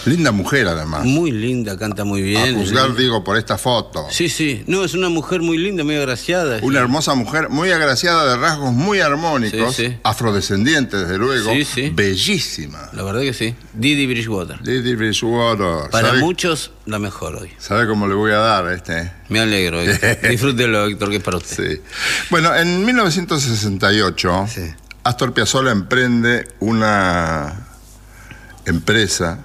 Linda mujer, además. Muy linda, canta muy bien. A juzgar, digo, por esta foto. Sí, sí. No, es una mujer muy linda, muy agraciada. Una hermosa mujer, muy agraciada, de rasgos muy armónicos, Sí, sí. Afrodescendiente, desde luego. Sí, sí. Bellísima. La verdad que sí. Didi Bridgewater. Didi Bridgewater. Para muchos, la mejor hoy. ¿Sabe cómo le voy a dar a este? Me alegro. Disfrútelo, Héctor, que es para usted. Sí. Bueno, en 1968, Sí. Astor Piazzolla emprende una empresa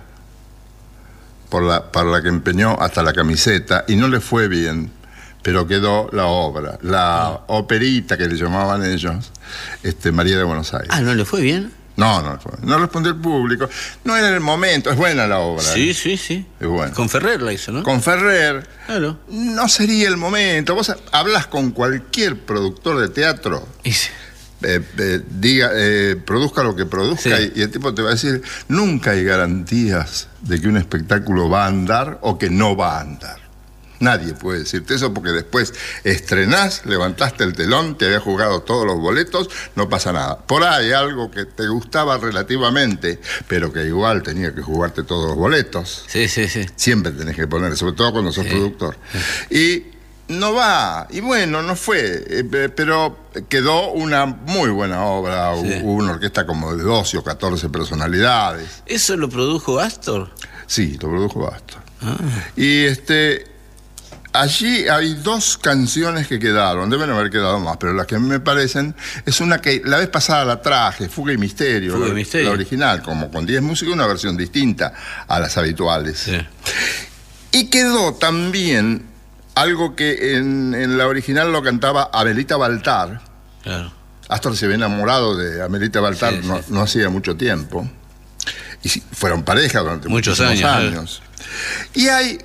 para la que empeñó hasta la camiseta, y no le fue bien, pero quedó la obra, la operita que le llamaban ellos, María de Buenos Aires. Ah, ¿no le fue bien? No respondió el público, no era el momento. Es buena la obra. Sí, sí, sí. Es buena. Con Ferrer la hizo, ¿no? Con Ferrer. Claro. No sería el momento. Vos hablas con cualquier productor de teatro, Y sí. produzca lo que produzca, Sí. y el tipo te va a decir, nunca hay garantías de que un espectáculo va a andar o que no va a andar. Nadie puede decirte eso, porque después estrenás, levantaste el telón, te habías jugado todos los boletos, no pasa nada. Por ahí algo que te gustaba relativamente, pero que igual tenía que jugarte todos los boletos. Sí, sí, sí. Siempre tenés que poner, sobre todo cuando sos productor. Y no va, y bueno, no fue, pero quedó una muy buena obra. Sí. Hubo una orquesta como de 12 o 14 personalidades. ¿Eso lo produjo Astor? Sí, lo produjo Astor. Ah. Y allí hay dos canciones que quedaron, deben haber quedado más, pero las que me parecen, es una que la vez pasada la traje, Fuga y Misterio, Fuga y Misterio. la original, como con 10 músicos, una versión distinta a las habituales. Sí. Y quedó también algo que en la original lo cantaba Amelita Baltar. Claro. Astor se había enamorado de Amelita Baltar, Sí, sí, no hacía mucho tiempo, y fueron pareja durante Muchos muchísimos años. Y hay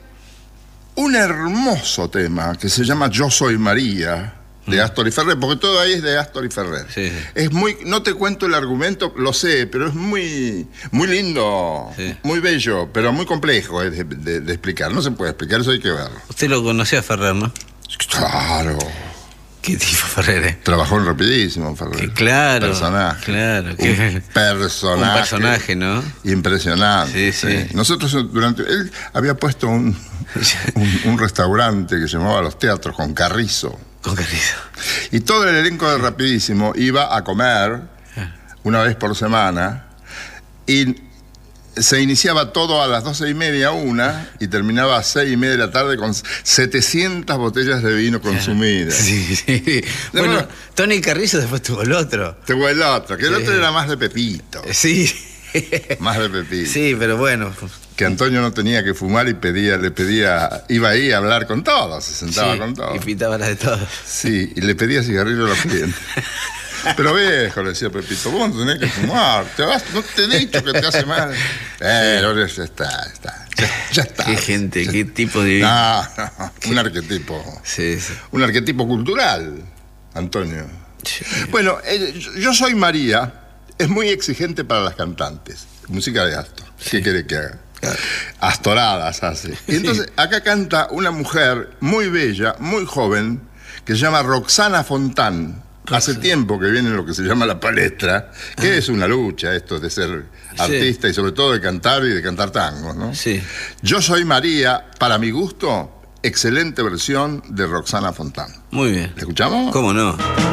un hermoso tema que se llama Yo Soy María, de Astor y Ferrer, porque todo ahí es de Astor y Ferrer. Sí, sí. Es muy, no te cuento el argumento, lo sé, pero es muy, muy lindo, Sí. muy bello, pero muy complejo de explicar. No se puede explicar, eso hay que verlo. Usted lo conocía a Ferrer, ¿no? Claro. ¿Qué tipo Ferrer, Trabajó en Rapidísimo, Ferrer. Que claro. Personaje. Claro. Un Que, personaje. un personaje, ¿no? Impresionante. Sí, sí. Nosotros él había puesto un restaurante que se llamaba Los Teatros con Carrizo. Con Carrizo. Y todo el elenco de Rapidísimo iba a comer una vez por semana, y se iniciaba todo a las 12:30, 1, y terminaba a 6:30 de la tarde con 700 botellas de vino consumidas. Sí, sí. Bueno, Bueno, Tony Carrizo después tuvo el otro. Tuvo el otro, que el Sí. otro era más de Pepito. Sí. Más de Pepito. Sí, pero bueno. Que Antonio no tenía que fumar y iba ahí a hablar con todos, se sentaba Sí, con todos. y pitaba la de todos. Sí, y le pedía cigarrillo a los clientes. Pero viejo, le decía Pepito, vos no tenés que fumar, no te he dicho que te hace mal. Pero ya está. Ya está. Qué gente, qué tipo de... No, un arquetipo. Sí, sí. Un arquetipo cultural, Antonio. Sí. Bueno, Yo Soy María es muy exigente para las cantantes. Música de Astor. ¿Qué quiere que haga? Astoradas hace. Y entonces acá canta una mujer muy bella, muy joven, que se llama Roxana Fontán. Hace tiempo que viene lo que se llama la palestra, que es una lucha esto de ser artista y sobre todo de cantar y de cantar tangos, ¿no? Sí. Yo Soy María, para mi gusto, excelente versión de Roxana Fontán. Muy bien. ¿La escuchamos? ¿Cómo no?